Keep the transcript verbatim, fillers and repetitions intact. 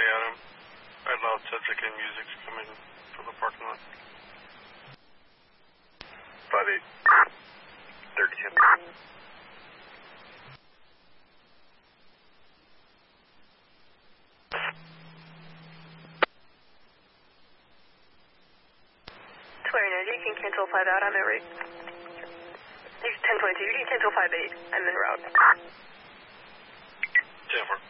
Adam. I loud Cedric and music's coming from the parking lot. five eight. thirty-two. Square energy, you can cancel five out, I'm en route. ten twenty-two, you can cancel five eight, I'm en route. ten four.